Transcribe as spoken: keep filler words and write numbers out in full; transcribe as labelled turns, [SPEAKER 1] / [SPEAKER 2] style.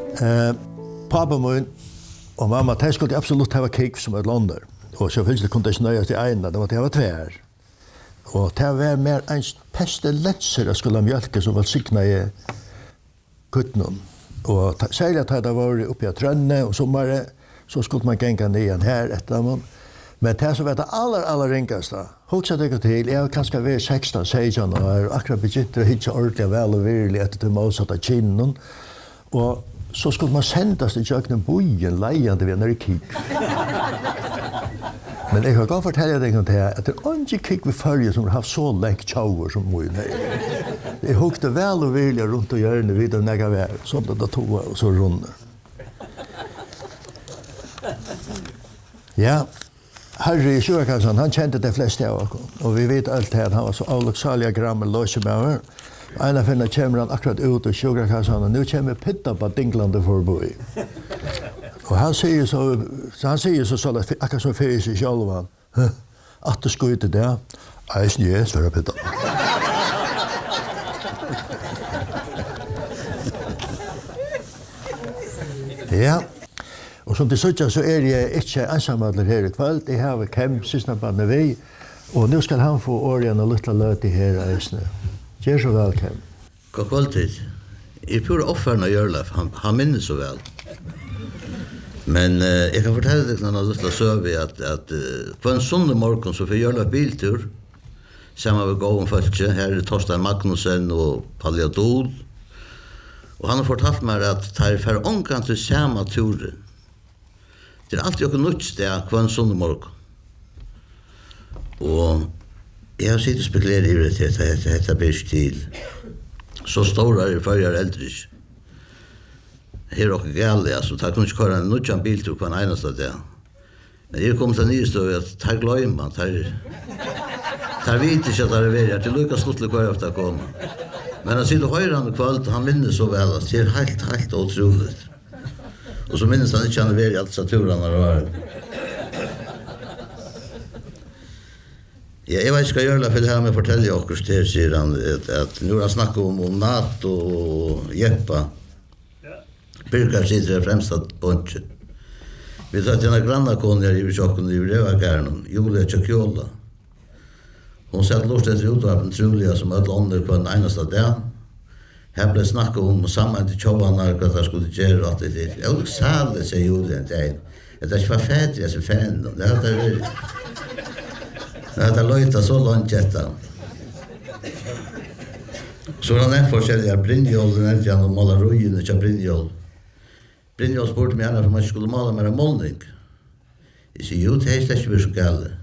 [SPEAKER 1] Eh, pappa min och mamma, de skulle absolut ha kek som ett lander. Och så finns det kunde inte nöja till ena, det var det var tvär. Och det var mer en pestilens att skulle mjölka som var signa i kuttnon. Och särskilt hade det varit uppe i Trönne och sommare så skulle man gänga ner här efter man. Men det som var det allra, allra ringaste, huxa det till, jag har kanske varit sexton, sexton och akkurat begynnt att hitta ordentligt väl och virkelig efter det motsatta kinnen. Och så skulle man sändas till köknen bojen lejande vid en kik. Men jag kan godt fortelle deg om det her, at det er ikke kikk ved følge som har haft så lengt tjauer som mye. Jeg hukte vel og vilja rundt og hjørne videre når jeg var, sånn at det tog og så rundt. Ja, Harry Sjøkassen, han kjente de fleste av oss, og vi vet alt her, han var så avloksalige grammer løsemøver. En av henne kommer han akkurat ut og Sjøkassen, og nå kommer Pitta på dinglande forbi. Och han säger så, så han säger så så att akkurat som för sig själv att det skulle inte där. Är snö så det Peter. Ja. Och som det så så är det inte ensamma här ikväll. Det har vi camp sista på den väg och nu ska han få Orion och lilla löt här i snö. Gör så väl camp.
[SPEAKER 2] God kvalitet. I pur offerna Jörlaf, han han minns så väl. Men uh, jag kan fortælle dig någon lilla sövi att att uh, på en söndag morgon så för Jörlaf biltur samma med gåen folk här är Torsten Magnussen och Palle Dol. Och han har fortalt mig att tar för onkan till samma tur. Det är alltid något nytt där på en söndag morgon. Och jag har sitter spekulerat i det att det heter bäst till. Så stora är förr äldre. Her och gälliga så tar kunde köra en nutjan bil till på en enaste där. Men det kom så nyst då att ta glöm man tar tar vi inte så där det är till Lucas slutle kvar efter komma. Men han sitter höra han kvalt han minns så väl att det är helt helt otroligt. Och så minns han inte han väl allt så turarna var. Ja, jag vet ska göra för det här med fortälja och styr sidan att, att nu har snackat om, om Nat och Jeppa. Birkar sitter främsta bunchen. Vi tar till en granna konjar i chocken i Rövargärnen, Julia Chakjola. Hon satt lust efter utvarpen troliga som alla andra på en enaste dag. Här blev snackat om samman till tjovarna vad det skulle göra att det är. Jag sa det, säger Julia. Det är inte fett, jag är fan. Det är det. Det är löjta så långt jätta. Så han är forskjelliga Brynjol, den äldre och målar ruinen till Brynjol. Brynjol spurte mig gärna för man skulle måla med en målning. Jag säger, jo, det är släkt så galet.